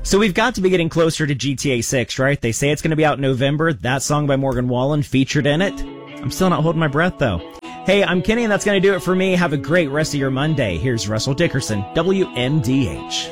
So we've got to be getting closer to GTA 6, right? They say it's going to be out in November. That song by Morgan Wallen featured in it. I'm still not holding my breath, though. Hey, I'm Kenny, and that's going to do it for me. Have a great rest of your Monday. Here's Russell Dickerson, WMDH.